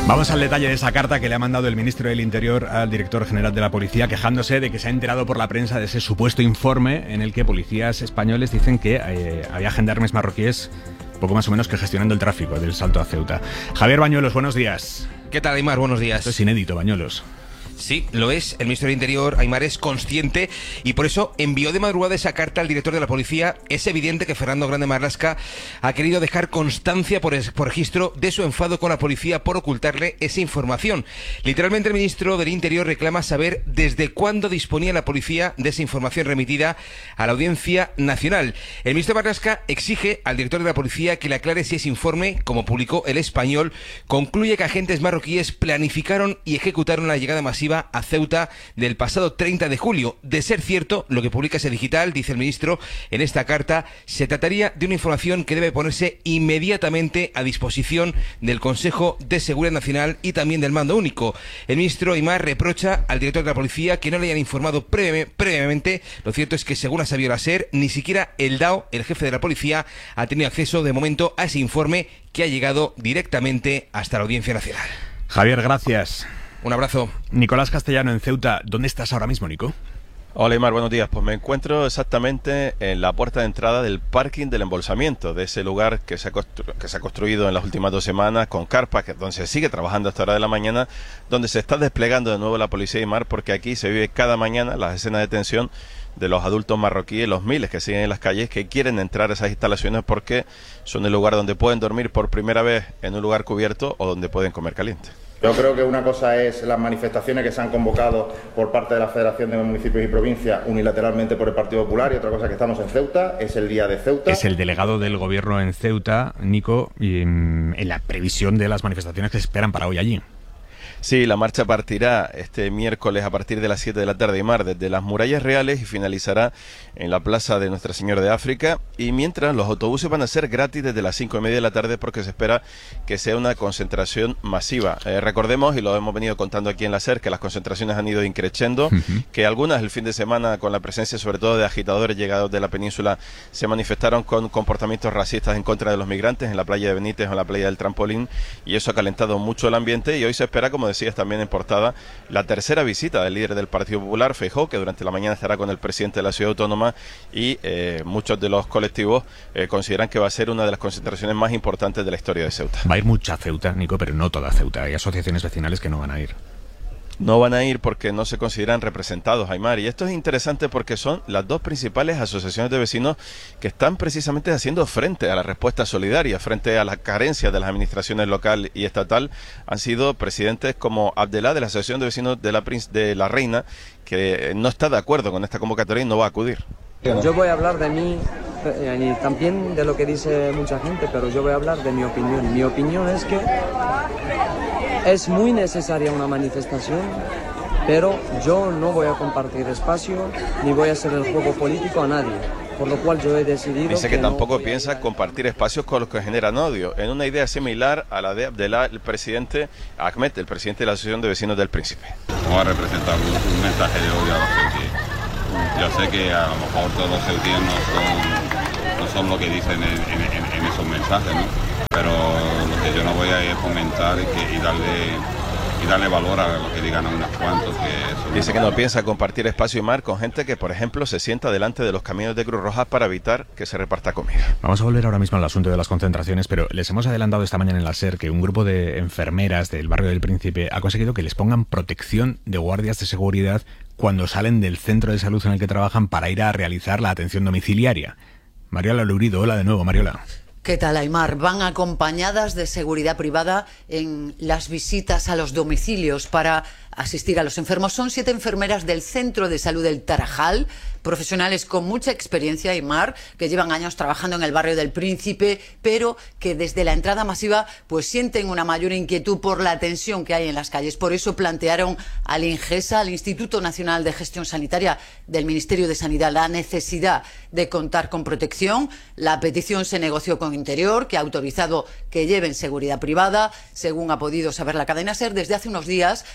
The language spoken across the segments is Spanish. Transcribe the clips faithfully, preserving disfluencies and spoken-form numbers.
Vamos al detalle de esa carta que le ha mandado el ministro del Interior al director general de la policía, quejándose de que se ha enterado por la prensa de ese supuesto informe en el que policías españoles dicen que eh, había gendarmes marroquíes poco más o menos que gestionando el tráfico del Salto a Ceuta. Javier Bañuelos, buenos días. ¿Qué tal, Aymar? Buenos días. Esto es inédito, Bañuelos. Sí, lo es. El ministro del Interior, Aymar, es consciente y por eso envió de madrugada esa carta al director de la policía. Es evidente que Fernando Grande Marlaska ha querido dejar constancia por, es, por registro de su enfado con la policía por ocultarle esa información. Literalmente, el ministro del Interior reclama saber desde cuándo disponía la policía de esa información remitida a la Audiencia Nacional. El ministro Marlaska exige al director de la policía que le aclare si ese informe, como publicó El Español, concluye que agentes marroquíes planificaron y ejecutaron la llegada masiva a Ceuta del pasado treinta de julio. De ser cierto, lo que publica ese digital, dice el ministro en esta carta, se trataría de una información que debe ponerse inmediatamente a disposición del Consejo de Seguridad Nacional y también del Mando Único. El ministro Aymar reprocha al director de la policía que no le hayan informado previ- previamente. Lo cierto es que, según ha sabido la SER, ni siquiera el D A O, el jefe de la policía, ha tenido acceso de momento a ese informe que ha llegado directamente hasta la Audiencia Nacional. Javier, gracias. Un abrazo. Nicolás Castellano en Ceuta. ¿Dónde estás ahora mismo, Nico? Hola, Aymar, buenos días. Pues me encuentro exactamente en la puerta de entrada del parking del embolsamiento, de ese lugar que se ha, constru- que se ha construido en las últimas dos semanas con carpas, que donde se sigue trabajando hasta hora de la mañana, donde se está desplegando de nuevo la policía, Aymar, porque aquí se vive cada mañana las escenas de tensión de los adultos marroquíes, los miles que siguen en las calles, que quieren entrar a esas instalaciones porque son el lugar donde pueden dormir por primera vez en un lugar cubierto o donde pueden comer caliente. Yo creo que una cosa es las manifestaciones que se han convocado por parte de la Federación de Municipios y Provincias unilateralmente por el Partido Popular y otra cosa que estamos en Ceuta, es el día de Ceuta. Es el delegado del gobierno en Ceuta, Nico, y, en la previsión de las manifestaciones que se esperan para hoy allí. Sí, la marcha partirá este miércoles a partir de las siete de la tarde, Aymar, desde las Murallas Reales y finalizará en la Plaza de Nuestra Señora de África. Y mientras, los autobuses van a ser gratis desde las cinco y media de la tarde porque se espera que sea una concentración masiva. Eh, recordemos, y lo hemos venido contando aquí en la SER, que las concentraciones han ido increciendo, uh-huh. que algunas el fin de semana, con la presencia sobre todo de agitadores llegados de la península, se manifestaron con comportamientos racistas en contra de los migrantes en la playa de Benítez o en la playa del Trampolín, y eso ha calentado mucho el ambiente. Y hoy se espera, como decías también en portada, la tercera visita del líder del Partido Popular, Feijóo, que durante la mañana estará con el presidente de la ciudad autónoma, y eh, muchos de los colectivos eh, consideran que va a ser una de las concentraciones más importantes de la historia de Ceuta. Va a ir mucha Ceuta, Nico, pero no toda Ceuta. Hay asociaciones vecinales que no van a ir. No van a ir porque no se consideran representados, Aymar, y esto es interesante porque son las dos principales asociaciones de vecinos que están precisamente haciendo frente a la respuesta solidaria, frente a las carencias de las administraciones local y estatal. Han sido presidentes como Abdelá, de la Asociación de Vecinos de la, de la Reina, que no está de acuerdo con esta convocatoria y no va a acudir. Yo voy a hablar de mí y también de lo que dice mucha gente, pero yo voy a hablar de mi opinión. Mi opinión es que es muy necesaria una manifestación, pero yo no voy a compartir espacio ni voy a hacer el juego político a nadie. Por lo cual yo he decidido... Dice que, que tampoco no piensa compartir espacios con los que generan odio, en una idea similar a la de Abdelá, el presidente Ahmed, el presidente de la Asociación de Vecinos del Príncipe. No va a representar un, un mensaje de odio a los ceutíes. Yo sé que a lo mejor todos los ceutíes no son, no son lo que dicen en, en, en esos mensajes, ¿no? Pero lo que yo no voy a es fomentar y, que, y darle... y darle valor a lo que digan a unos cuantos. Que Dice que no piensa compartir espacio y mar con gente que, por ejemplo, se sienta delante de los camiones de Cruz Roja para evitar que se reparta comida. Vamos a volver ahora mismo al asunto de las concentraciones, pero les hemos adelantado esta mañana en la SER que un grupo de enfermeras del barrio del Príncipe ha conseguido que les pongan protección de guardias de seguridad cuando salen del centro de salud en el que trabajan para ir a realizar la atención domiciliaria. Mariola Lourido, hola de nuevo, Mariola. ¿Qué tal, Aymar? Van acompañadas de seguridad privada en las visitas a los domicilios para asistir a los enfermos. Son siete enfermeras del Centro de Salud del Tarajal, profesionales con mucha experiencia, Aymar, que llevan años trabajando en el barrio del Príncipe, pero que desde la entrada masiva pues sienten una mayor inquietud por la tensión que hay en las calles. Por eso plantearon al INGESA, al Instituto Nacional de Gestión Sanitaria del Ministerio de Sanidad, la necesidad de contar con protección. La petición se negoció con Interior, que ha autorizado que lleven seguridad privada. Según ha podido saber la cadena SER, desde hace unos días van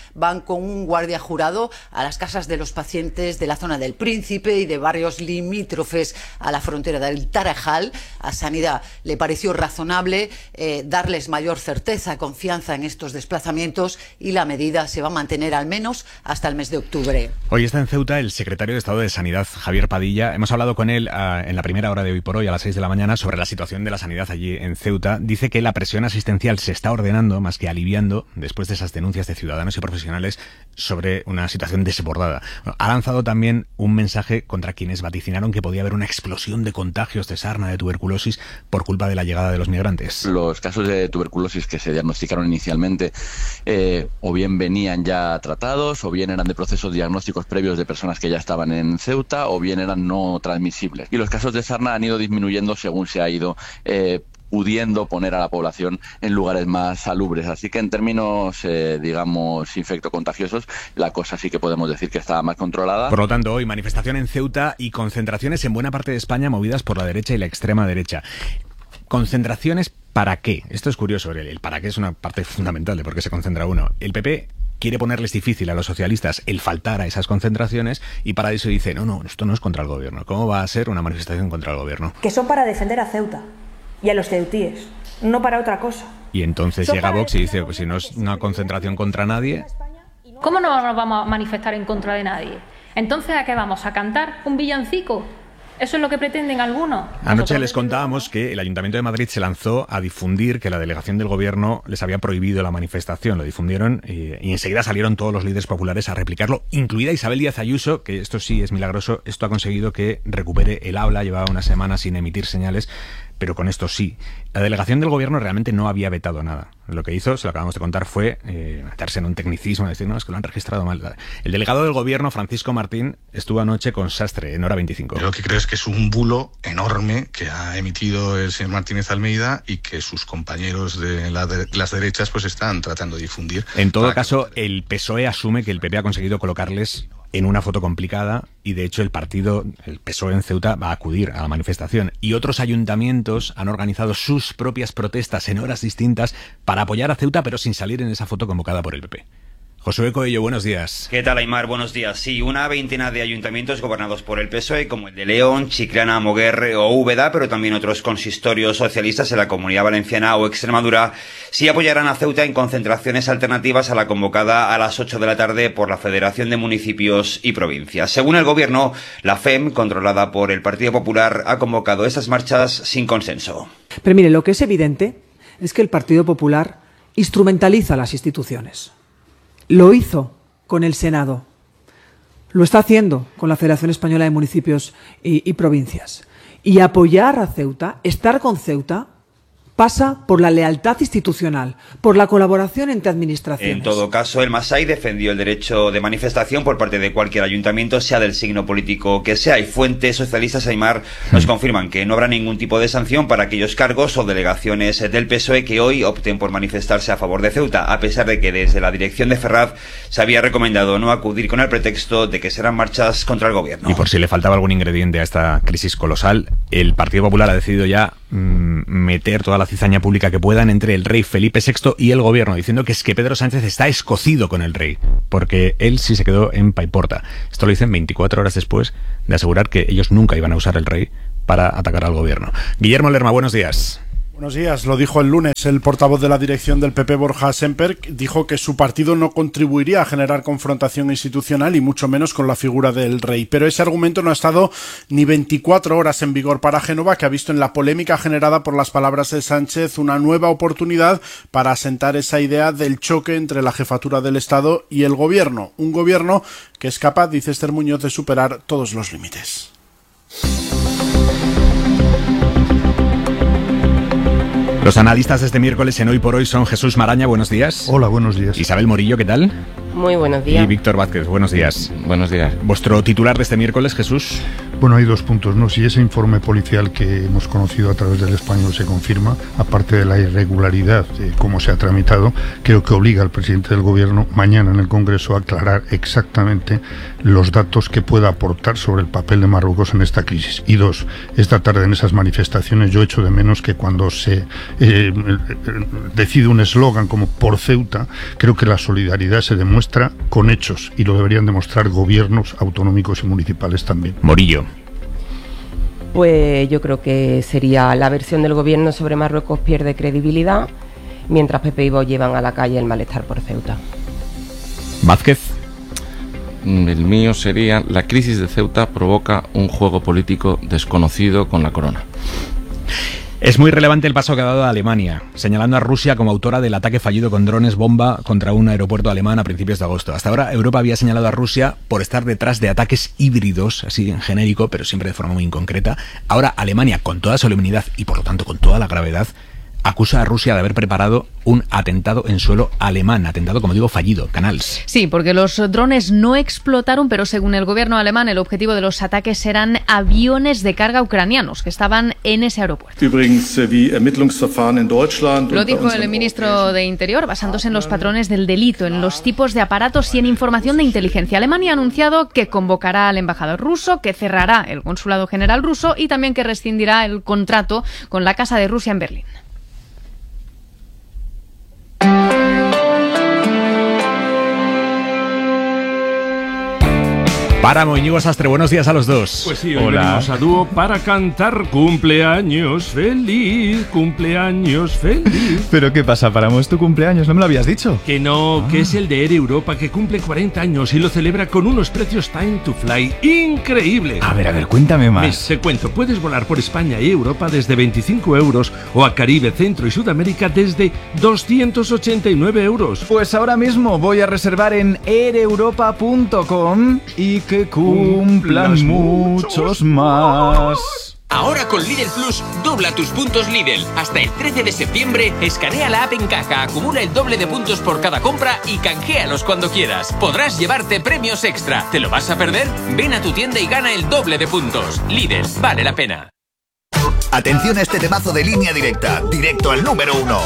con un guardia jurado a las casas de los pacientes de la zona del Príncipe y de barrios limítrofes a la frontera del Tarajal. A Sanidad le pareció razonable eh, darles mayor certeza, confianza en estos desplazamientos, y la medida se va a mantener al menos hasta el mes de octubre. Hoy está en Ceuta el secretario de Estado de Sanidad, Javier Padilla. Hemos hablado con él uh, en la primera hora de Hoy por Hoy, a las seis de la mañana, sobre la situación de la sanidad allí en Ceuta. Dice que la presión asistencial se está ordenando más que aliviando después de esas denuncias de ciudadanos y profesionales sobre una situación desbordada. Bueno, ha lanzado también un mensaje contra quienes vaticinaron que podía haber una explosión de contagios de sarna, de tuberculosis, por culpa de la llegada de los migrantes. Los casos de tuberculosis que se diagnosticaron inicialmente eh, o bien venían ya tratados, o bien eran de procesos diagnósticos previos de personas que ya estaban en Ceuta, o bien eran no transmisibles. Y los casos de sarna han ido disminuyendo según se ha ido eh, pudiendo poner a la población en lugares más salubres. Así que en términos, eh, digamos, infectocontagiosos, la cosa sí que podemos decir que está más controlada. Por lo tanto, hoy manifestación en Ceuta y concentraciones en buena parte de España movidas por la derecha y la extrema derecha. ¿Concentraciones para qué? Esto es curioso, el, el para qué es una parte fundamental de por qué se concentra uno. El P P quiere ponerles difícil a los socialistas el faltar a esas concentraciones, y para eso dice, no, no, esto no es contra el gobierno. ¿Cómo va a ser una manifestación contra el gobierno? Que son para defender a Ceuta y a los ceutíes, no para otra cosa. Y entonces son llega Vox y dice, pues si no es una concentración contra nadie... ¿Cómo no nos vamos a manifestar en contra de nadie? Entonces, ¿a qué vamos? ¿A cantar un villancico? ¿Eso es lo que pretenden algunos? Anoche Nosotros... les contábamos que el Ayuntamiento de Madrid se lanzó a difundir que la delegación del gobierno les había prohibido la manifestación. Lo difundieron y, y enseguida salieron todos los líderes populares a replicarlo, incluida Isabel Díaz Ayuso, que esto sí es milagroso, esto ha conseguido que recupere el habla, llevaba una semana sin emitir señales, pero con esto sí. La delegación del gobierno realmente no había vetado nada. Lo que hizo, se lo acabamos de contar, fue eh, meterse en un tecnicismo, decir, no, es que lo han registrado mal. El delegado del gobierno, Francisco Martín, estuvo anoche con Sastre en Hora veinticinco. Yo lo que creo es que es un bulo enorme que ha emitido el señor Martínez Almeida y que sus compañeros de, la de las derechas pues están tratando de difundir. En todo caso, el P S O E asume que el P P ha conseguido colocarles en una foto complicada, y de hecho el partido, el P S O E en Ceuta, va a acudir a la manifestación, y otros ayuntamientos han organizado sus propias protestas en horas distintas para apoyar a Ceuta, pero sin salir en esa foto convocada por el P P. Josué Coello, buenos días. ¿Qué tal, Aymar? Buenos días. Sí, una veintena de ayuntamientos gobernados por el P S O E, como el de León, Chiclana, Moguer o Úbeda, pero también otros consistorios socialistas en la Comunidad Valenciana o Extremadura, sí apoyarán a Ceuta en concentraciones alternativas a la convocada a las ocho de la tarde por la Federación de Municipios y Provincias. Según el gobierno, la F E M, controlada por el Partido Popular, ha convocado estas marchas sin consenso. Pero mire, lo que es evidente es que el Partido Popular instrumentaliza las instituciones. Lo hizo con el Senado, lo está haciendo con la Federación Española de Municipios y, y Provincias. Y apoyar a Ceuta, estar con Ceuta, pasa por la lealtad institucional, por la colaboración entre administraciones. En todo caso, el Masai defendió el derecho de manifestación por parte de cualquier ayuntamiento, sea del signo político que sea, y fuentes socialistas, Aymar, nos confirman que no habrá ningún tipo de sanción para aquellos cargos o delegaciones del P S O E que hoy opten por manifestarse a favor de Ceuta, a pesar de que desde la dirección de Ferraz se había recomendado no acudir con el pretexto de que serán marchas contra el gobierno. Y por si le faltaba algún ingrediente a esta crisis colosal, el Partido Popular ha decidido ya mmm, meter toda la cizaña pública que puedan entre el rey Felipe sexto y el gobierno, diciendo que es que Pedro Sánchez está escocido con el rey, porque él sí se quedó en Paiporta. Esto lo dicen veinticuatro horas después de asegurar que ellos nunca iban a usar el rey para atacar al gobierno. Guillermo Lerma, buenos días. Buenos días. Lo dijo el lunes el portavoz de la dirección del P P, Borja Semper, dijo que su partido no contribuiría a generar confrontación institucional y mucho menos con la figura del rey. Pero ese argumento no ha estado ni veinticuatro horas en vigor para Génova, que ha visto en la polémica generada por las palabras de Sánchez una nueva oportunidad para asentar esa idea del choque entre la jefatura del Estado y el gobierno. Un gobierno que es capaz, dice Esther Muñoz, de superar todos los límites. Los analistas de este miércoles en Hoy por Hoy son Jesús Maraña, buenos días. Hola, buenos días. Isabel Morillo, ¿qué tal? Muy buenos días. Y Víctor Vázquez, buenos días. Buenos días. ¿Vuestro titular de este miércoles, Jesús? Bueno, hay dos puntos, ¿no? Si ese informe policial que hemos conocido a través del Español se confirma, aparte de la irregularidad de cómo se ha tramitado, creo que obliga al presidente del Gobierno mañana en el Congreso a aclarar exactamente los datos que pueda aportar sobre el papel de Marruecos en esta crisis. Y dos, esta tarde en esas manifestaciones yo echo de menos que cuando se eh, decide un eslogan como por Ceuta, creo que la solidaridad se demuestra con hechos y lo deberían demostrar gobiernos autonómicos y municipales también. Morillo. Pues yo creo que sería la versión del gobierno sobre Marruecos pierde credibilidad, mientras Pepe y Vox llevan a la calle el malestar por Ceuta. Vázquez. El mío sería: la crisis de Ceuta provoca un juego político desconocido con la corona. Es muy relevante el paso que ha dado a Alemania, señalando a Rusia como autora del ataque fallido con drones bomba contra un aeropuerto alemán a principios de agosto. Hasta ahora Europa había señalado a Rusia por estar detrás de ataques híbridos, así en genérico, pero siempre de forma muy concreta. Ahora Alemania, con toda solemnidad y por lo tanto con toda la gravedad, acusa a Rusia de haber preparado un atentado en suelo alemán, atentado, como digo, fallido. Canals. Sí, porque los drones no explotaron, pero según el gobierno alemán, el objetivo de los ataques eran aviones de carga ucranianos que estaban en ese aeropuerto. Lo dijo el ministro de Interior, basándose en los patrones del delito, en los tipos de aparatos y en información de inteligencia. Alemania ha anunciado que convocará al embajador ruso, que cerrará el consulado general ruso y también que rescindirá el contrato con la Casa de Rusia en Berlín. Páramo, Íñigo Sastre, buenos días a los dos. Pues sí, hoy Hola. venimos a dúo para cantar cumpleaños feliz, cumpleaños feliz. ¿Pero qué pasa, Páramo? ¿Es tu cumpleaños? ¿No me lo habías dicho? Que no, ah. que es el de Air Europa, que cumple cuarenta años y lo celebra con unos precios Time to Fly increíbles. A ver, a ver, cuéntame más. Ves, te cuento, puedes volar por España y Europa desde veinticinco euros o a Caribe, Centro y Sudamérica desde doscientos ochenta y nueve euros. Pues ahora mismo voy a reservar en air europa punto com y que cumplan muchos más. Ahora con Lidl Plus, dobla tus puntos Lidl. Hasta el trece de septiembre, escanea la app en caja, acumula el doble de puntos por cada compra y canjealos cuando quieras. Podrás llevarte premios extra. ¿Te lo vas a perder? Ven a tu tienda y gana el doble de puntos. Lidl, vale la pena. Atención a este temazo de Línea Directa, directo al número uno.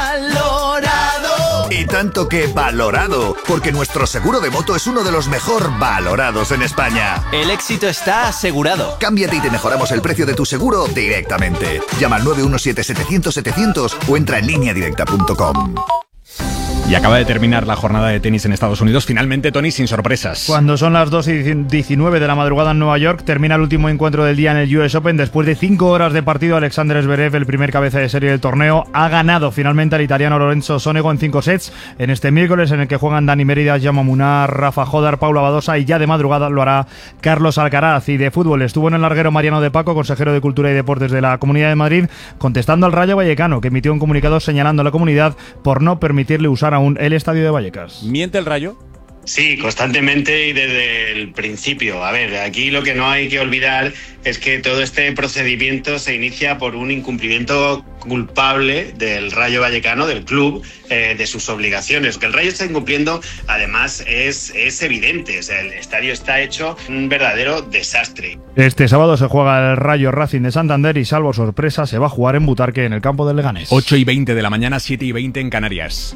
¡Valorado! Y tanto que valorado, porque nuestro seguro de moto es uno de los mejor valorados en España. El éxito está asegurado. Cámbiate y te mejoramos el precio de tu seguro directamente. Llama al nueve uno siete setecientos setecientos o entra en línea directa punto com. Y acaba de terminar la jornada de tenis en Estados Unidos. Finalmente, Tony, sin sorpresas. Cuando son las dos y diecinueve de la madrugada en Nueva York, termina el último encuentro del día en el U S Open. Después de cinco horas de partido, Alexander Zverev, el primer cabeza de serie del torneo, ha ganado finalmente al italiano Lorenzo Sonego en cinco sets. En este miércoles, en el que juegan Dani Mérida, Jaume Munar, Rafa Jodar, Paula Badosa, y ya de madrugada lo hará Carlos Alcaraz. Y de fútbol estuvo en el larguero Mariano de Paco, consejero de Cultura y Deportes de la Comunidad de Madrid, contestando al Rayo Vallecano, que emitió un comunicado señalando a la comunidad por no permitirle usar aún el estadio de Vallecas. ¿Miente el Rayo? Sí, constantemente y desde el principio. A ver, aquí lo que no hay que olvidar es que todo este procedimiento se inicia por un incumplimiento culpable del Rayo Vallecano, del club, eh, de sus obligaciones. Que el Rayo está incumpliendo, además, es, es evidente. O sea, el estadio está hecho un verdadero desastre. Este sábado se juega el Rayo Racing de Santander y, salvo sorpresa, se va a jugar en Butarque, en el campo del Leganés. ocho y veinte de la mañana, siete y veinte en Canarias.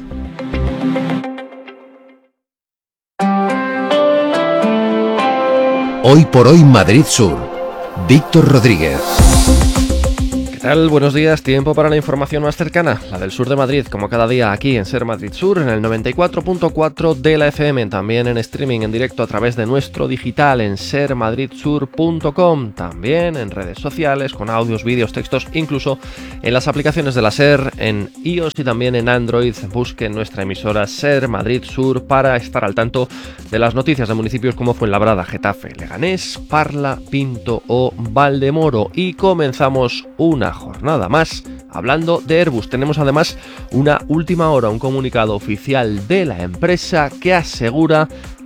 Hoy por hoy Madrid Sur. Víctor Rodríguez. ¿Qué tal? Buenos días. Tiempo para la información más cercana, la del sur de Madrid, como cada día aquí en Ser Madrid Sur, en el noventa y cuatro punto cuatro de la F M, también en streaming en directo a través de nuestro digital en ser madrid sur punto com, también en redes sociales con audios, vídeos, textos, incluso en las aplicaciones de la SER, en iOS y también en Android. Busquen nuestra emisora Ser Madrid Sur para estar al tanto de las noticias de municipios como Fuenlabrada, Getafe, Leganés, Parla, Pinto o Valdemoro. Y comenzamos una jornada más hablando de Airbus. Tenemos además una última hora, un comunicado oficial de la empresa que asegura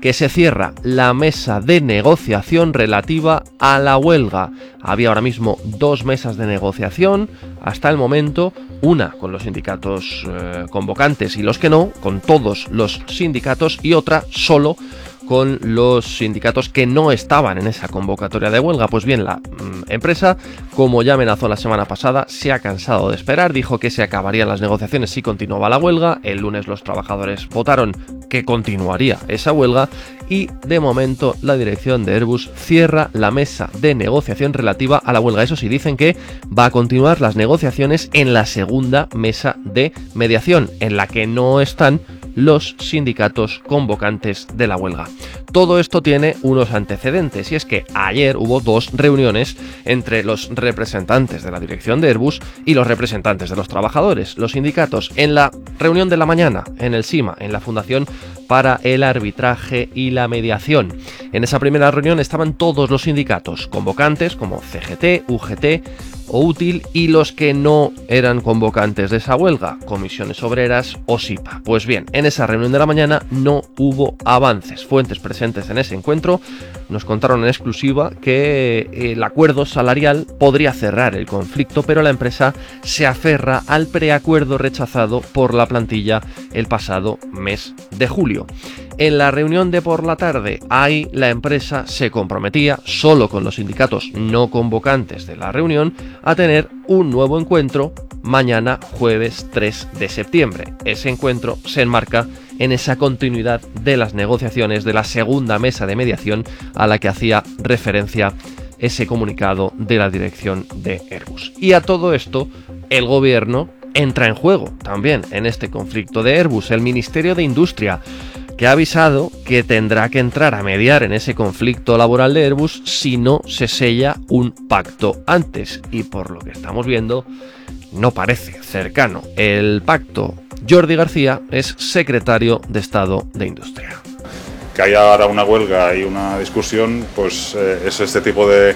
que se cierra la mesa de negociación relativa a la huelga. Había ahora mismo dos mesas de negociación hasta el momento, una con los sindicatos eh, convocantes y los que no, con todos los sindicatos, y otra solo con los sindicatos que no estaban en esa convocatoria de huelga. Pues bien, la mm, empresa, como ya amenazó la semana pasada, se ha cansado de esperar, dijo que se acabarían las negociaciones si continuaba la huelga. El lunes los trabajadores votaron que continuaría esa huelga y de momento la dirección de Airbus cierra la mesa de negociación relativa a la huelga. Eso sí, dicen que va a continuar las negociaciones en la segunda mesa de mediación, en la que no están los sindicatos convocantes de la huelga. Todo esto tiene unos antecedentes, y es que ayer hubo dos reuniones entre los representantes de la dirección de Airbus y los representantes de los trabajadores, los sindicatos. En la reunión de la mañana, en el SIMA, en la Fundación para el Arbitraje y la Mediación. En esa primera reunión estaban todos los sindicatos convocantes, como C G T, U G T o Útil, y los que no eran convocantes de esa huelga, Comisiones Obreras o SIPA. Pues bien, en esa reunión de la mañana no hubo avances. Fuentes presentes en ese encuentro nos contaron en exclusiva que el acuerdo salarial podría cerrar el conflicto, pero la empresa se aferra al preacuerdo rechazado por la plantilla el pasado mes de julio. En la reunión de por la tarde, ahí la empresa se comprometía, solo con los sindicatos no convocantes de la reunión, a tener un nuevo encuentro mañana, jueves tres de septiembre. Ese encuentro se enmarca en esa continuidad de las negociaciones de la segunda mesa de mediación a la que hacía referencia ese comunicado de la dirección de Airbus. Y a todo esto, el gobierno entra en juego también en este conflicto de Airbus. El Ministerio de Industria, que ha avisado que tendrá que entrar a mediar en ese conflicto laboral de Airbus si no se sella un pacto antes, y por lo que estamos viendo no parece cercano el pacto. Jordi García es secretario de Estado de Industria. Que haya ahora una huelga y una discusión, pues eh, es este tipo de,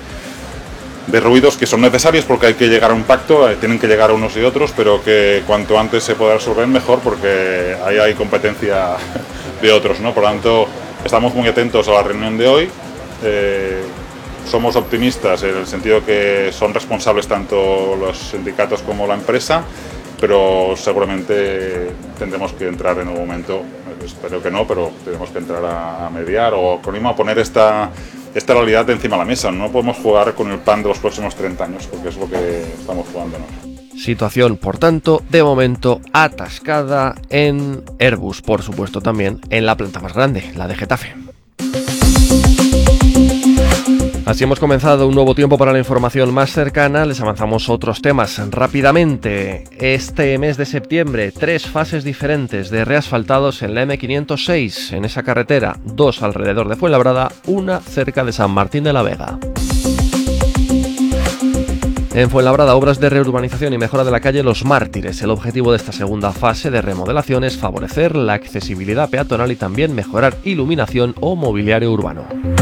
de ruidos que son necesarios porque hay que llegar a un pacto, eh, tienen que llegar unos y otros, pero que cuanto antes se pueda resolver mejor, porque ahí hay competencia de otros, ¿no? Por lo tanto, estamos muy atentos a la reunión de hoy. Eh, somos optimistas en el sentido que son responsables tanto los sindicatos como la empresa, pero seguramente tendremos que entrar en un momento, espero que no, pero tenemos que entrar a, a mediar o con a poner esta, esta realidad encima de la mesa. No podemos jugar con el pan de los próximos treinta años, porque es lo que estamos jugándonos. Situación, por tanto, de momento atascada en Airbus, por supuesto también en la planta más grande, la de Getafe. Así hemos comenzado un nuevo tiempo para la información más cercana. Les avanzamos otros temas rápidamente. Este mes de septiembre, tres fases diferentes de reasfaltados en la eme quinientos seis, en esa carretera, dos alrededor de Fuenlabrada, una cerca de San Martín de la Vega. En Fuenlabrada, obras de reurbanización y mejora de la calle Los Mártires. El objetivo de esta segunda fase de remodelación es favorecer la accesibilidad peatonal y también mejorar iluminación o mobiliario urbano.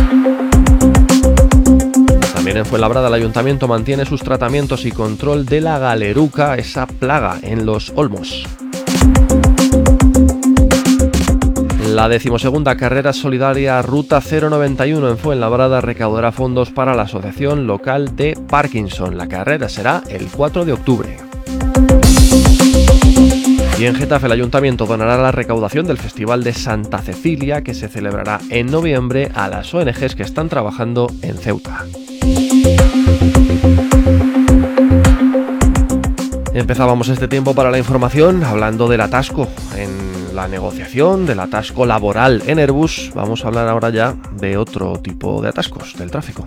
También en Fuenlabrada el Ayuntamiento mantiene sus tratamientos y control de la galeruca, esa plaga en los olmos. La decimosegunda carrera solidaria Ruta cero noventa y uno en Fuenlabrada recaudará fondos para la Asociación Local de Parkinson. La carrera será el cuatro de octubre. Y en Getafe el Ayuntamiento donará la recaudación del Festival de Santa Cecilia, que se celebrará en noviembre, a las O N Ges que están trabajando en Ceuta. Empezábamos este tiempo para la información hablando del atasco en la negociación, del atasco laboral en Airbus. Vamos a hablar ahora ya de otro tipo de atascos, del tráfico.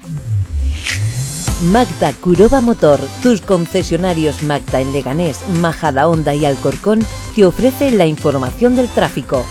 Magda Curoba Motor, tus concesionarios Magda en Leganés, Majadahonda y Alcorcón, te ofrece la información del tráfico.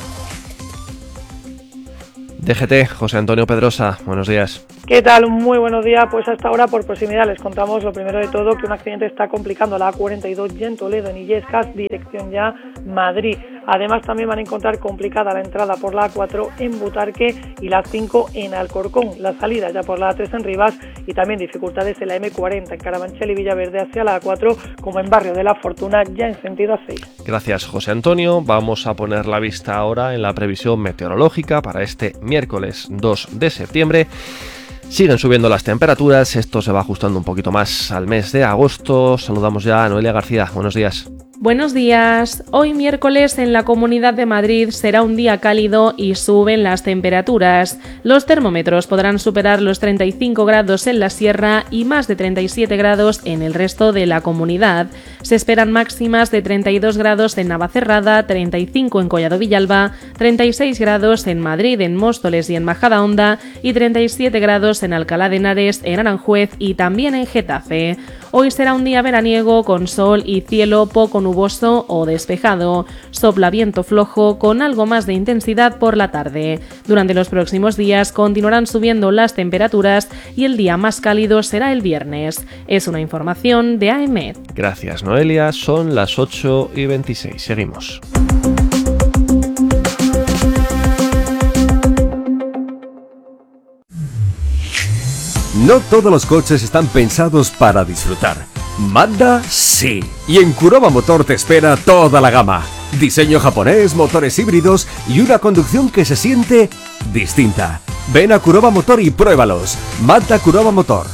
D G T, José Antonio Pedrosa, buenos días. ¿Qué tal? Muy buenos días. Pues hasta ahora, por proximidad, les contamos lo primero de todo, que un accidente está complicando la A cuarenta y dos y en Toledo, en Illescas, dirección ya Madrid. Además también van a encontrar complicada la entrada por la A cuatro en Butarque y la cinco en Alcorcón, la salida ya por la A tres en Rivas y también dificultades en la eme cuarenta en Carabanchel y Villaverde hacia la A cuatro, como en Barrio de la Fortuna ya en sentido A seis. Gracias, José Antonio. Vamos a poner la vista ahora en la previsión meteorológica para este miércoles dos de septiembre. Siguen subiendo las temperaturas, esto se va ajustando un poquito más al mes de agosto. Saludamos ya a Noelia García. Buenos días. Buenos días. Hoy miércoles en la Comunidad de Madrid será un día cálido y suben las temperaturas. Los termómetros podrán superar los treinta y cinco grados en la sierra y más de treinta y siete grados en el resto de la comunidad. Se esperan máximas de treinta y dos grados en Navacerrada, treinta y cinco en Collado Villalba, treinta y seis grados en Madrid, en Móstoles y en Majadahonda y treinta y siete grados en Alcalá de Henares, en Aranjuez y también en Getafe. Hoy será un día veraniego con sol y cielo poco nuboso o despejado. Sopla viento flojo con algo más de intensidad por la tarde. Durante los próximos días continuarán subiendo las temperaturas y el día más cálido será el viernes. Es una información de A E M E D. Gracias, Noelia. Son las ocho y veintiséis. Seguimos. No todos los coches están pensados para disfrutar. Mazda sí. Y en Kuroba Motor te espera toda la gama. Diseño japonés, motores híbridos y una conducción que se siente distinta. Ven a Kuroba Motor y pruébalos. Mazda Kuroba Motor.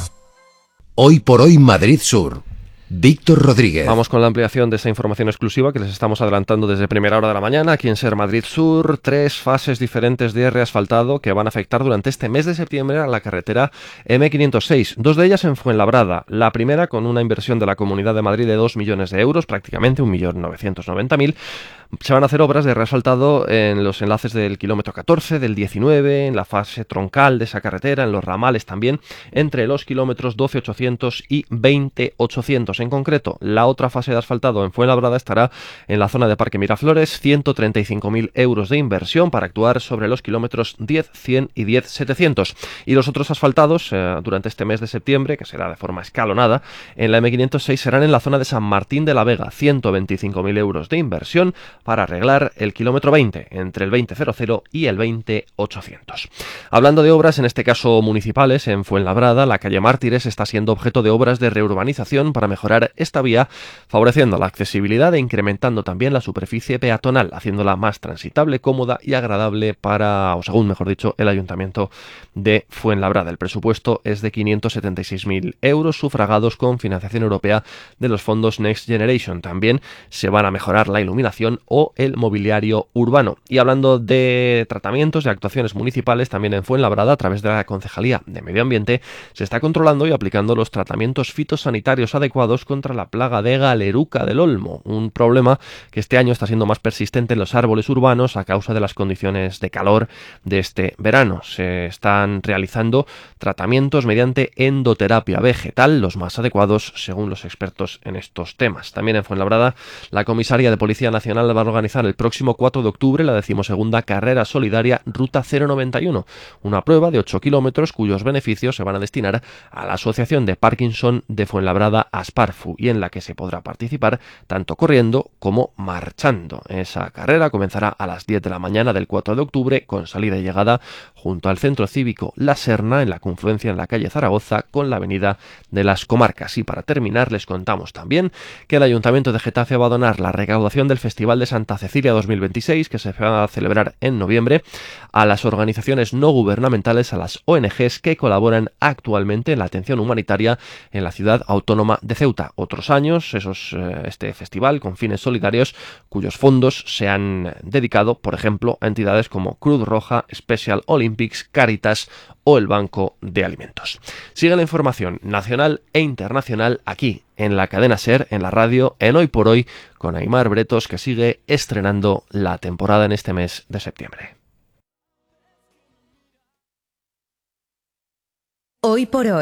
Hoy por hoy Madrid Sur. Víctor Rodríguez. Vamos con la ampliación de esa información exclusiva que les estamos adelantando desde primera hora de la mañana aquí en Ser Madrid Sur. Tres fases diferentes de reasfaltado que van a afectar durante este mes de septiembre a la carretera eme quinientos seis. Dos de ellas en Fuenlabrada. La primera con una inversión de la Comunidad de Madrid de dos millones de euros, prácticamente un millón novecientos noventa mil. Se van a hacer obras de reasfaltado en los enlaces del kilómetro catorce, del diecinueve, en la fase troncal de esa carretera, en los ramales también, entre los kilómetros doce ochocientos y veinte ochocientos. En concreto, la otra fase de asfaltado en Fuenlabrada estará en la zona de Parque Miraflores, ciento treinta y cinco mil euros de inversión para actuar sobre los kilómetros diez, cien y diez setecientos. Y los otros asfaltados eh, durante este mes de septiembre, que será de forma escalonada, en la eme quinientos seis serán en la zona de San Martín de la Vega, ciento veinticinco mil euros de inversión para arreglar el kilómetro veinte, entre el veinte cero y el veinte ochocientos. Hablando de obras, en este caso municipales, en Fuenlabrada, la calle Mártires está siendo objeto de obras de reurbanización para mejorar esta vía, favoreciendo la accesibilidad e incrementando también la superficie peatonal, haciéndola más transitable, cómoda y agradable para, o según mejor dicho, el Ayuntamiento de Fuenlabrada. El presupuesto es de quinientos setenta y seis mil euros, sufragados con financiación europea de los fondos Next Generation. También se van a mejorar la iluminación o el mobiliario urbano. Y hablando de tratamientos, de actuaciones municipales, también en Fuenlabrada, a través de la Concejalía de Medio Ambiente, se está controlando y aplicando los tratamientos fitosanitarios adecuados contra la plaga de galeruca del olmo, un problema que este año está siendo más persistente en los árboles urbanos a causa de las condiciones de calor de este verano. Se están realizando tratamientos mediante endoterapia vegetal, los más adecuados según los expertos en estos temas. También en Fuenlabrada, la Comisaría de Policía Nacional va a organizar el próximo cuatro de octubre la decimosegunda carrera solidaria Ruta cero noventa y uno, una prueba de ocho kilómetros cuyos beneficios se van a destinar a la Asociación de Parkinson de Fuenlabrada, Asparfu, y en la que se podrá participar tanto corriendo como marchando. Esa carrera comenzará a las diez de la mañana del cuatro de octubre con salida y llegada junto al Centro Cívico La Serna, en la confluencia en la calle Zaragoza con la Avenida de las Comarcas. Y para terminar, les contamos también que el Ayuntamiento de Getafe va a donar la recaudación del Festival de Santa Cecilia dos mil veintiséis, que se va a celebrar en noviembre, a las organizaciones no gubernamentales, a las O N Ges que colaboran actualmente en la atención humanitaria en la ciudad autónoma de Ceuta. Otros años, esos, este festival con fines solidarios cuyos fondos se han dedicado, por ejemplo, a entidades como Cruz Roja, Special Olympics, Caritas o el Banco de Alimentos. Sigue la información nacional e internacional aquí en la cadena SER, en la radio, en Hoy por Hoy, con Aimar Bretos, que sigue estrenando la temporada en este mes de septiembre. Hoy por Hoy,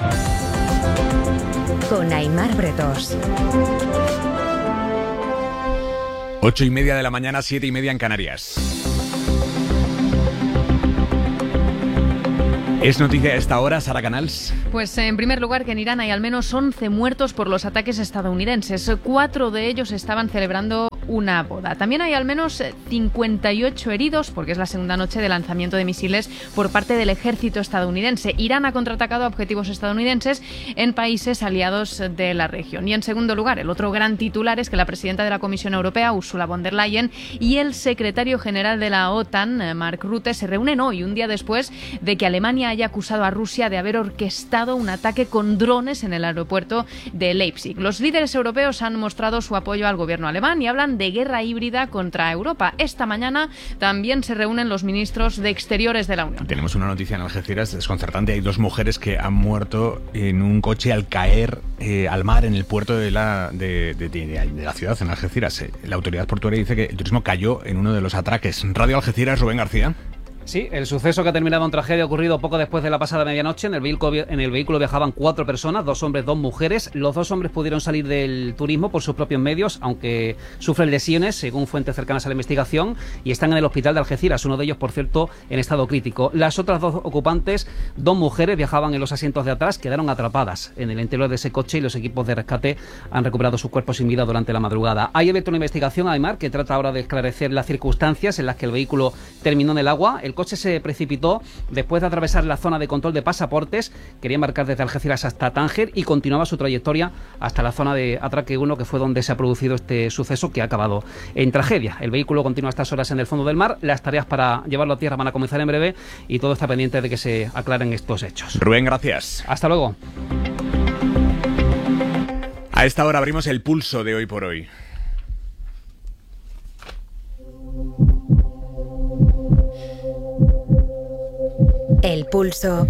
con Aimar Bretos. Ocho y media de la mañana, siete y media en Canarias. ¿Es noticia a esta hora, Sara Canals? Pues en primer lugar que en Irán hay al menos once muertos por los ataques estadounidenses. Cuatro de ellos estaban celebrando una boda. También hay al menos cincuenta y ocho heridos, porque es la segunda noche de lanzamiento de misiles por parte del ejército estadounidense. Irán ha contraatacado a objetivos estadounidenses en países aliados de la región. Y en segundo lugar, el otro gran titular es que la presidenta de la Comisión Europea, Ursula von der Leyen, y el secretario general de la OTAN, Mark Rutte, se reúnen hoy, un día después de que Alemania haya acusado a Rusia de haber orquestado un ataque con drones en el aeropuerto de Leipzig. Los líderes europeos han mostrado su apoyo al gobierno alemán y hablan de guerra híbrida contra Europa. Esta mañana también se reúnen los ministros de Exteriores de la Unión. Tenemos una noticia en Algeciras desconcertante. Hay dos mujeres que han muerto en un coche al caer eh, al mar en el puerto de la, de, de, de, de la ciudad, en Algeciras. La autoridad portuaria dice que el turismo cayó en uno de los atraques. Radio Algeciras, Rubén García. Sí, el suceso que ha terminado en tragedia ha ocurrido poco después de la pasada medianoche. En el vehículo, en el vehículo viajaban cuatro personas, dos hombres, dos mujeres. Los dos hombres pudieron salir del turismo por sus propios medios, aunque sufren lesiones, según fuentes cercanas a la investigación, y están en el hospital de Algeciras, uno de ellos, por cierto, en estado crítico. Las otras dos ocupantes, dos mujeres, viajaban en los asientos de atrás, quedaron atrapadas en el interior de ese coche y los equipos de rescate han recuperado sus cuerpos sin vida durante la madrugada. Hay abierto una investigación, Aymar, que trata ahora de esclarecer las circunstancias en las que el vehículo terminó en el agua. El coche se precipitó después de atravesar la zona de control de pasaportes. Quería embarcar desde Algeciras hasta Tánger y continuaba su trayectoria hasta la zona de atraque uno, que fue donde se ha producido este suceso que ha acabado en tragedia. El vehículo continúa a estas horas en el fondo del mar. Las tareas para llevarlo a tierra van a comenzar en breve y todo está pendiente de que se aclaren estos hechos. Rubén, gracias. Hasta luego. A esta hora abrimos el pulso de Hoy por Hoy. El pulso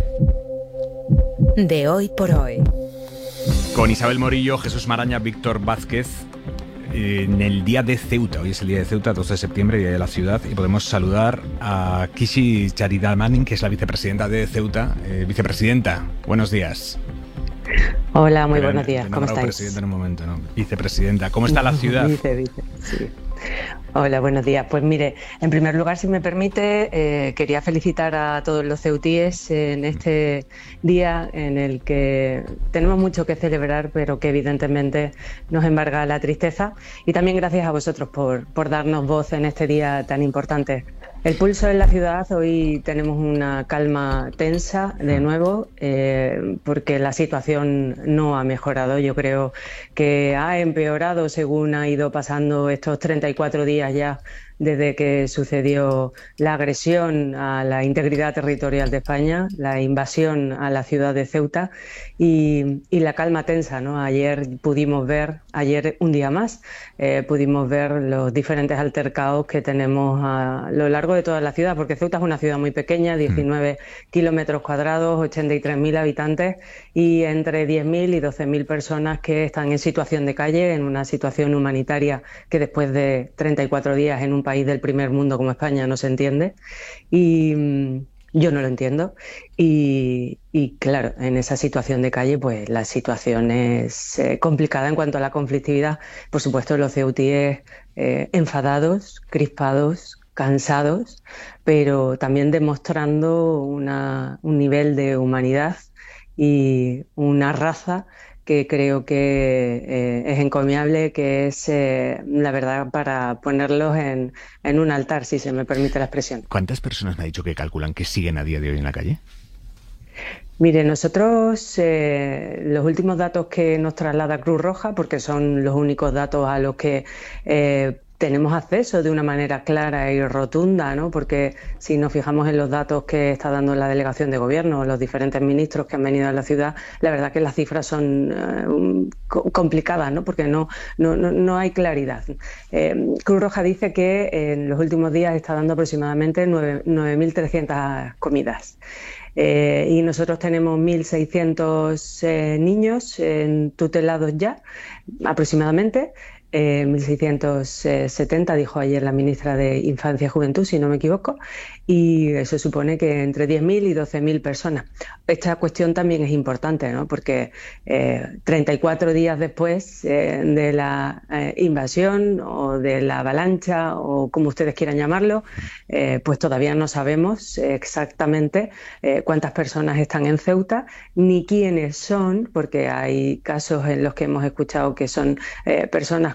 de Hoy por Hoy. Con Isabel Morillo, Jesús Maraña, Víctor Vázquez, en el día de Ceuta. Hoy es el día de Ceuta, dos de septiembre, día de la ciudad, y podemos saludar a Kishi Charidamanin, que es la vicepresidenta de Ceuta. Eh, vicepresidenta, buenos días. Hola, muy Pero buenos días, ¿cómo estáis? Presidenta en un momento, ¿no? Vicepresidenta, ¿cómo está la ciudad? Vice, vice, sí. Hola, buenos días. Pues mire, en primer lugar, si me permite, eh, quería felicitar a todos los ceutíes en este día en el que tenemos mucho que celebrar, pero que evidentemente nos embarga la tristeza. Y también gracias a vosotros por, por darnos voz en este día tan importante. El pulso en la ciudad, hoy tenemos una calma tensa de nuevo, eh, porque la situación no ha mejorado. Yo creo que ha empeorado según ha ido pasando estos treinta y cuatro días ya desde que sucedió la agresión a la integridad territorial de España, la invasión a la ciudad de Ceuta y, y la calma tensa, ¿no? Ayer pudimos ver, ayer un día más, eh, pudimos ver los diferentes altercados que tenemos a lo largo de toda la ciudad, porque Ceuta es una ciudad muy pequeña, diecinueve mm. kilómetros cuadrados, ochenta y tres mil habitantes y entre diez mil y doce mil personas que están en situación de calle, en una situación humanitaria que después de treinta y cuatro días en un país del primer mundo como España no se entiende, y mmm, yo no lo entiendo, y, y claro, en esa situación de calle pues la situación es eh, complicada en cuanto a la conflictividad. Por supuesto, los ceutíes eh, enfadados, crispados, cansados, pero también demostrando una, un nivel de humanidad y una raza que creo que eh, es encomiable, que es, eh, la verdad, para ponerlos en, en un altar, si se me permite la expresión. ¿Cuántas personas me ha dicho que calculan que siguen a día de hoy en la calle? Mire, nosotros eh, los últimos datos que nos traslada Cruz Roja, porque son los únicos datos a los que eh, tenemos acceso de una manera clara y rotunda, ¿no? Porque si nos fijamos en los datos que está dando la delegación de gobierno, los diferentes ministros que han venido a la ciudad, la verdad que las cifras son eh, complicadas, ¿no? Porque no, no, no hay claridad. Eh, Cruz Roja dice que en los últimos días está dando aproximadamente nueve mil trescientas comidas. Eh, y nosotros tenemos mil seiscientos eh, niños eh, tutelados ya, aproximadamente. Eh, mil seiscientos setenta, dijo ayer la ministra de Infancia y Juventud, si no me equivoco, y eso supone que entre diez mil y doce mil personas. Esta cuestión también es importante, ¿no? Porque eh, treinta y cuatro días después eh, de la eh, invasión o de la avalancha o como ustedes quieran llamarlo, eh, pues todavía no sabemos exactamente eh, cuántas personas están en Ceuta ni quiénes son, porque hay casos en los que hemos escuchado que son eh, personas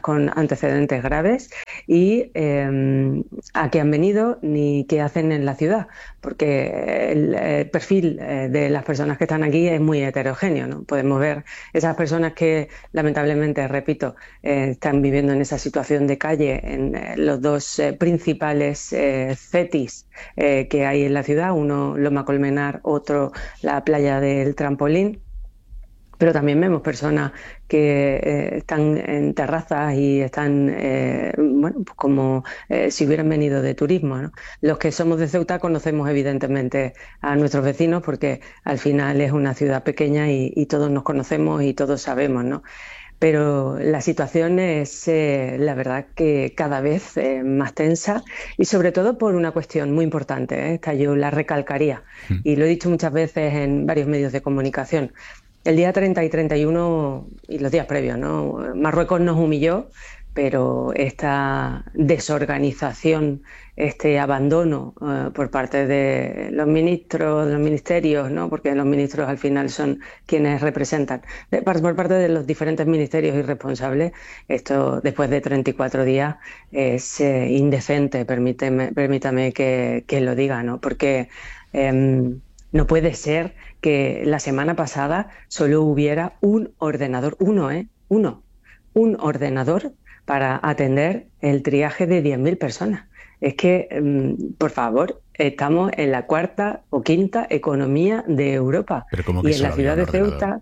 con antecedentes graves y eh, a qué han venido ni qué hacen en la ciudad, porque el, el perfil de las personas que están aquí es muy heterogéneo, ¿no? Podemos ver esas personas que lamentablemente, repito, eh, están viviendo en esa situación de calle en eh, los dos eh, principales eh, cetis eh, que hay en la ciudad, uno Loma Colmenar, otro la playa del Trampolín. Pero también vemos personas que eh, están en terrazas y están, eh, bueno, pues como eh, si hubieran venido de turismo, ¿no? Los que somos de Ceuta conocemos evidentemente a nuestros vecinos porque al final es una ciudad pequeña y, y todos nos conocemos y todos sabemos, ¿no? Pero la situación es, eh, la verdad, que cada vez eh, más tensa y sobre todo por una cuestión muy importante, ¿eh? Esta yo la recalcaría y lo he dicho muchas veces en varios medios de comunicación. El día treinta y treinta y uno y los días previos, ¿no? Marruecos nos humilló, pero esta desorganización, este abandono uh, por parte de los ministros, de los ministerios, ¿no? Porque los ministros al final son quienes representan, de, por parte de los diferentes ministerios y responsables, esto después de treinta y cuatro días es eh, indecente, permíteme, permítame que, que lo diga, ¿no? Porque eh, no puede ser que la semana pasada solo hubiera un ordenador, uno, ¿eh? Uno, un ordenador para atender el triaje de diez mil personas. Es que, por favor, estamos en la cuarta o quinta economía de Europa. Pero ¿cómo que y en la ciudad de Ceuta...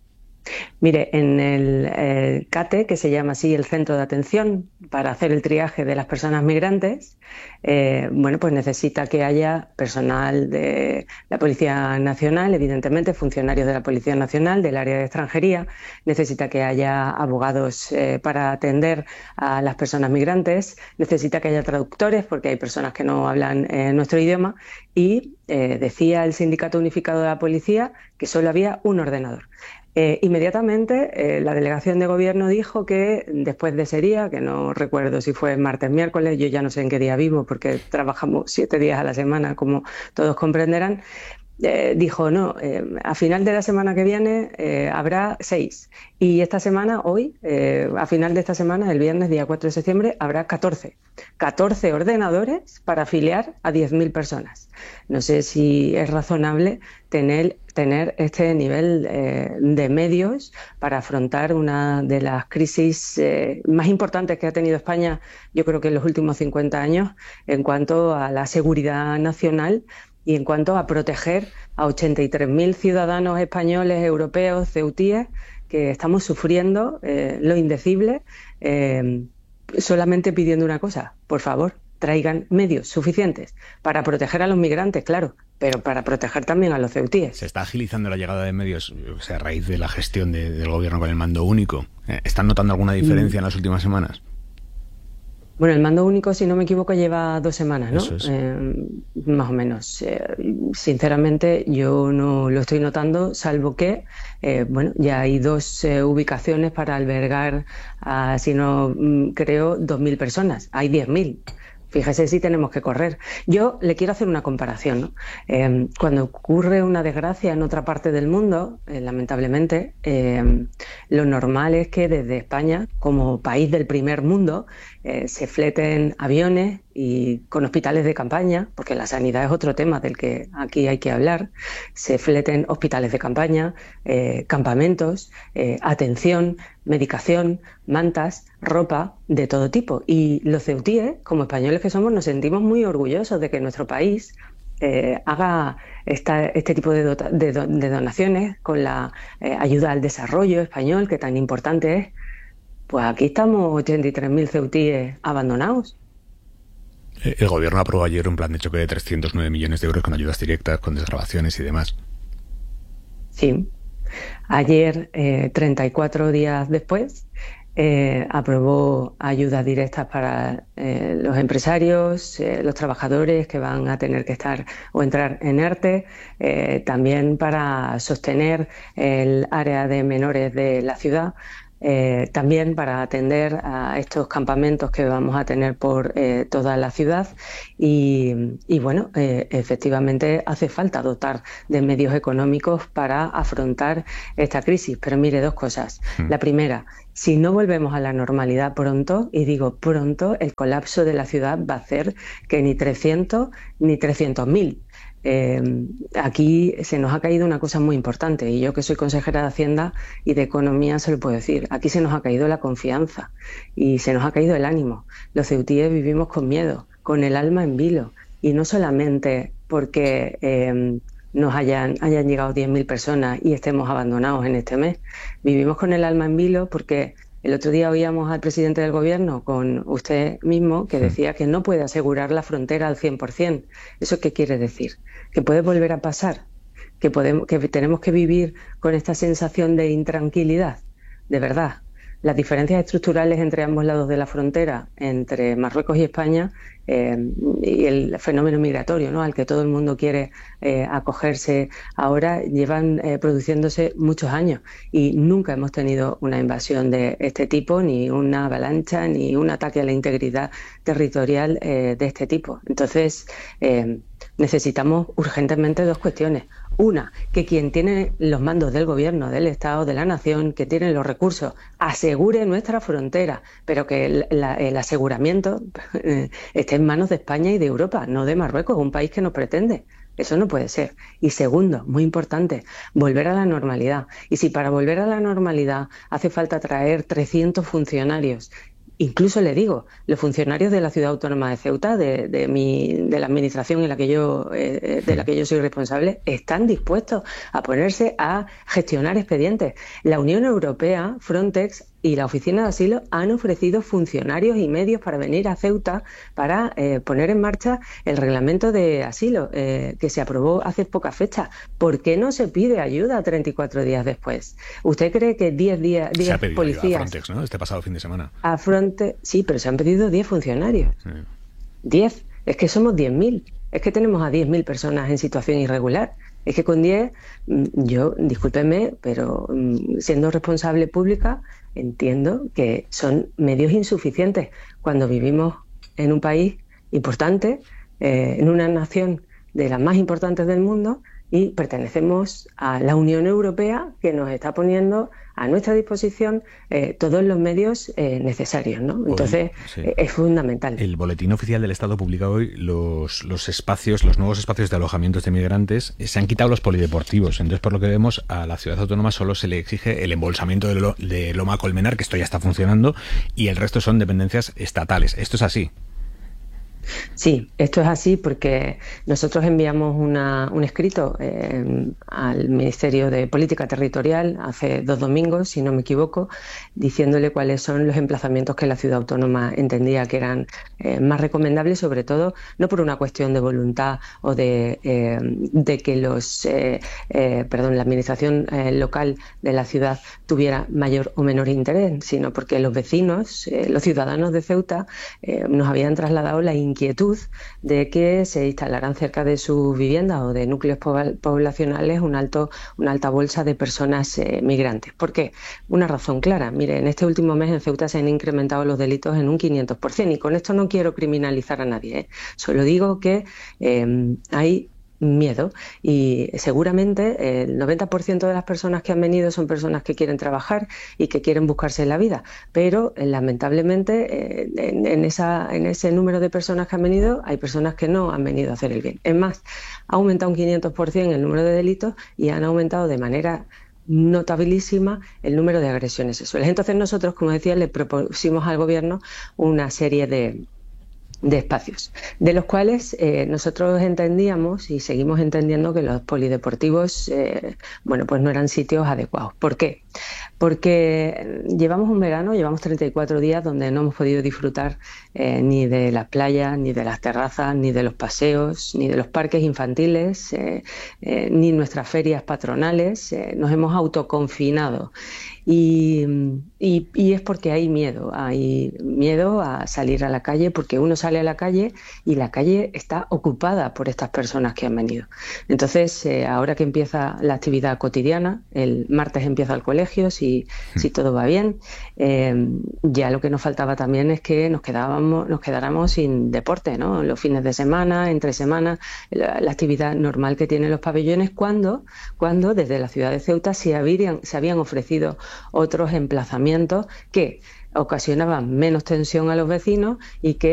Mire, en el eh, C A T E, que se llama así el Centro de Atención para hacer el triaje de las personas migrantes, eh, bueno, pues necesita que haya personal de la Policía Nacional, evidentemente, funcionarios de la Policía Nacional, del área de extranjería, necesita que haya abogados eh, para atender a las personas migrantes, necesita que haya traductores, porque hay personas que no hablan eh, nuestro idioma, y eh, decía el Sindicato Unificado de la Policía que solo había un ordenador. Eh, inmediatamente eh, la delegación de gobierno dijo que después de ese día, que no recuerdo si fue martes, miércoles, yo ya no sé en qué día vivo porque trabajamos siete días a la semana, como todos comprenderán, eh, dijo no, eh, a final de la semana que viene eh, habrá seis y esta semana, hoy, eh, a final de esta semana, el viernes día cuatro de septiembre, habrá catorce. catorce ordenadores para afiliar a diez mil personas. No sé si es razonable tener, tener este nivel eh, de medios para afrontar una de las crisis eh, más importantes que ha tenido España, yo creo que en los últimos cincuenta años, en cuanto a la seguridad nacional y en cuanto a proteger a ochenta y tres mil ciudadanos españoles, europeos, ceutíes, que estamos sufriendo eh, lo indecible, eh, solamente pidiendo una cosa, por favor, traigan medios suficientes para proteger a los migrantes, claro, pero para proteger también a los ceutíes. Se está agilizando la llegada de medios, o sea, a raíz de la gestión de, del gobierno con el mando único. ¿Están notando alguna diferencia mm. en las últimas semanas? Bueno, el mando único, si no me equivoco, lleva dos semanas, ¿no? Eso es. Eh, más o menos. Eh, sinceramente, yo no lo estoy notando, salvo que, eh, bueno, ya hay dos eh, ubicaciones para albergar a, si no mm, creo, dos mil personas. Hay diez mil. Fíjese si tenemos que correr. Yo le quiero hacer una comparación, ¿no? Eh, cuando ocurre una desgracia en otra parte del mundo, eh, lamentablemente, eh, lo normal es que desde España, como país del primer mundo, eh, se fleten aviones y con hospitales de campaña, porque la sanidad es otro tema del que aquí hay que hablar, se fleten hospitales de campaña, eh, campamentos, eh, atención, medicación, mantas, ropa de todo tipo. Y los ceutíes, como españoles que somos, nos sentimos muy orgullosos de que nuestro país eh, haga esta, este tipo de, dota, de, do, de donaciones con la eh, ayuda al desarrollo español, que tan importante es. Pues aquí estamos ochenta y tres mil ceutíes abandonados. El gobierno aprobó ayer un plan de choque de trescientos nueve millones de euros con ayudas directas, con desgravaciones y demás. Sí. Ayer, eh, treinta y cuatro días después, eh, aprobó ayudas directas para eh, los empresarios, eh, los trabajadores que van a tener que estar o entrar en ERTE, eh, también para sostener el área de menores de la ciudad. Eh, también para atender a estos campamentos que vamos a tener por eh, toda la ciudad y, y bueno, eh, efectivamente hace falta dotar de medios económicos para afrontar esta crisis. Pero mire, dos cosas. Mm. La primera, si no volvemos a la normalidad pronto, y digo pronto, el colapso de la ciudad va a hacer que ni trescientos ni trescientos mil. Eh, aquí se nos ha caído una cosa muy importante y yo que soy consejera de Hacienda y de Economía se lo puedo decir. Aquí se nos ha caído la confianza y se nos ha caído el ánimo. Los ceutíes vivimos con miedo, con el alma en vilo y no solamente porque eh, nos hayan, hayan llegado diez mil personas y estemos abandonados en este mes. Vivimos con el alma en vilo porque el otro día oíamos al presidente del gobierno, con usted mismo, que decía que no puede asegurar la frontera al cien por ciento. ¿Eso qué quiere decir? ¿Que puede volver a pasar? ¿Que, podemos, que tenemos que vivir con esta sensación de intranquilidad? De verdad, las diferencias estructurales entre ambos lados de la frontera, entre Marruecos y España, eh, y el fenómeno migratorio, ¿no?, al que todo el mundo quiere eh, acogerse ahora, llevan eh, produciéndose muchos años y nunca hemos tenido una invasión de este tipo, ni una avalancha, ni un ataque a la integridad territorial eh, de este tipo. Entonces, eh, necesitamos urgentemente dos cuestiones. Una, que quien tiene los mandos del gobierno, del Estado, de la nación, que tiene los recursos, asegure nuestra frontera, pero que el, la, el aseguramiento eh, esté en manos de España y de Europa, no de Marruecos, un país que nos pretende. Eso no puede ser. Y segundo, muy importante, volver a la normalidad. Y si para volver a la normalidad hace falta traer trescientos funcionarios, incluso le digo, los funcionarios de la Ciudad Autónoma de Ceuta, de, de, mi, de la administración en la que yo, eh, de la que yo soy responsable, están dispuestos a ponerse a gestionar expedientes. La Unión Europea, Frontex y la Oficina de Asilo han ofrecido funcionarios y medios para venir a Ceuta para eh, poner en marcha el reglamento de asilo eh, que se aprobó hace poca fecha. ¿Por qué no se pide ayuda treinta y cuatro días después? ¿Usted cree que diez días, diez se ha pedido policías ayuda a Frontex, ¿no?, este pasado fin de semana? A Frontex, sí, pero se han pedido diez funcionarios. Sí. diez. Es que somos diez mil. Es que tenemos a diez mil personas en situación irregular. Es que con diez, yo, discúlpeme, pero siendo responsable pública, entiendo que son medios insuficientes cuando vivimos en un país importante, eh, en una nación de las más importantes del mundo y pertenecemos a la Unión Europea, que nos está poniendo a nuestra disposición eh, todos los medios eh, necesarios, ¿no? Entonces, sí. eh, es fundamental. El Boletín Oficial del Estado publica hoy los, los espacios, los nuevos espacios de alojamientos de migrantes. Se han quitado los polideportivos. Entonces, por lo que vemos, a la ciudad autónoma solo se le exige el embolsamiento de, lo, de Loma Colmenar, que esto ya está funcionando, y el resto son dependencias estatales. ¿Esto es así? Sí, esto es así porque nosotros enviamos una, un escrito eh, al Ministerio de Política Territorial hace dos domingos, si no me equivoco, diciéndole cuáles son los emplazamientos que la ciudad autónoma entendía que eran eh, más recomendables, sobre todo no por una cuestión de voluntad o de, eh, de que los, eh, eh, perdón, la administración eh, local de la ciudad tuviera mayor o menor interés, sino porque los vecinos, eh, los ciudadanos de Ceuta, eh, nos habían trasladado la inquietud de que se instalaran cerca de sus viviendas o de núcleos poblacionales un alto, una alta bolsa de personas eh, migrantes. ¿Por qué? Una razón clara. Mire, en este último mes en Ceuta se han incrementado los delitos en un quinientos por ciento y con esto no quiero criminalizar a nadie, ¿eh? Solo digo que eh, hay miedo y seguramente el noventa por ciento de las personas que han venido son personas que quieren trabajar y que quieren buscarse la vida, pero eh, lamentablemente eh, en, en, esa, en ese número de personas que han venido hay personas que no han venido a hacer el bien. Es más, ha aumentado un quinientos por ciento el número de delitos y han aumentado de manera notabilísima el número de agresiones sexuales. Entonces nosotros, como decía, le propusimos al gobierno una serie de de espacios, de los cuales eh, nosotros entendíamos y seguimos entendiendo que los polideportivos eh, bueno, pues no eran sitios adecuados. ¿Por qué? Porque llevamos un verano, llevamos treinta y cuatro días donde no hemos podido disfrutar eh, ni de las playas, ni de las terrazas, ni de los paseos, ni de los parques infantiles, eh, eh, ni nuestras ferias patronales. Eh, nos hemos autoconfinado. Y, y, y es porque hay miedo, hay miedo a salir a la calle, porque uno sale a la calle y la calle está ocupada por estas personas que han venido. Entonces, eh, ahora que empieza la actividad cotidiana, el martes empieza el colegio, colegio, si, si todo va bien. Eh, ya lo que nos faltaba también es que nos quedábamos, nos quedáramos sin deporte, ¿no? Los fines de semana, entre semanas, la, la actividad normal que tienen los pabellones, cuando, cuando desde la ciudad de Ceuta se habían, se habían ofrecido otros emplazamientos que ocasionaban menos tensión a los vecinos y que